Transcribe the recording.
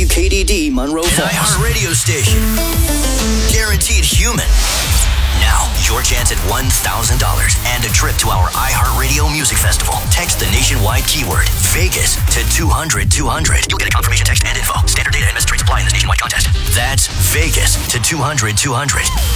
KDD Monroe Falls. An iHeart radio station. Guaranteed human. Now, your chance at $1,000 and a trip to our iHeartRadio Music Festival. Text the nationwide keyword Vegas to 200-200. You'll get a confirmation text and info. Standard data and message rates apply in this nationwide contest. That's Vegas to 200-200.